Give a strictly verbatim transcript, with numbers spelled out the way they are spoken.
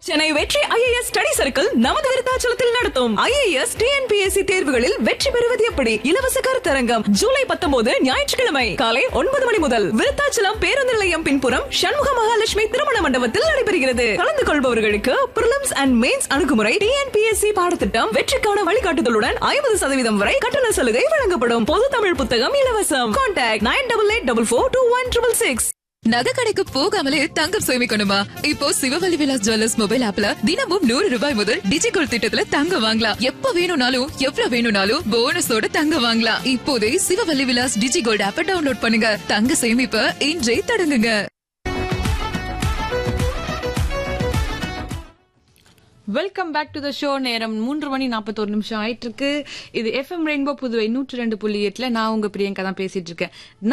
சென்னை வெற்றி IAS study circle நமது விருத்தாச்சலத்தில் நடத்தும் ஐஏஎஸ் டிஎன்பிஎஸ்சி தேர்வுகளில் வெற்றி பெறுவது எப்படி இலவச கருத்தரங்கம் ஜூலை பத்தொன்பது ஞாயிற்றுக்கிழமை காலை ஒன்பது மணி முதல் விருத்தாச்சலம் பேருந்து நிலையம் பின்புறம் சண்முக மகாலட்சுமி திருமண மண்டபத்தில் நடைபெறுகிறது. கலந்து கொள்பவர்களுக்கு பிரிலிம்ஸ் அண்ட் மெயின்ஸ் அணுகுமுறை, டிஎன்பிஎஸ்சி பாடத்திட்டம், வெற்றிக்கான வழிகாட்டுதலுடன் ஐம்பது சதவீதம் வரை கட்டண சலுகை வழங்கப்படும். பொது தமிழ் புத்தகம் இலவசம். Contact nine double eight double four two one triple six. நகை கடைக்கு போகாமலே தங்கம் சேமிக்கணுமா? இப்போ சிவவல்லி விலாஸ் ஜுவல்லர்ஸ் மொபைல் ஆப்ல தினமும் நூறு ரூபாய் முதல் டிஜிகோல்ட் திட்டத்துல தங்கம் வாங்கலாம். எப்ப வேணும்னாலும் எவ்வளவு வேணும்னாலும் போனஸோட தங்கம் வாங்கலாம். இப்போதே சிவவல்லி விலாஸ் டிஜிகோல்ட் ஆப்பை டவுன்லோட் பண்ணுங்க. தங்க சேமிப்ப இன்றே தொடங்குங்க. Welcome back to the show. நேரம் மூன்று மணி நாற்பத்தோரு நிமிஷம் ஆயிட்டு இருக்கு. இது எஃப்எம் ரெயின்போ புதுவை நூற்றி ரெண்டு புள்ளி எட்டுல நான் உங்க பிரியங்கா தான் பேசிட்டு இருக்கேன்.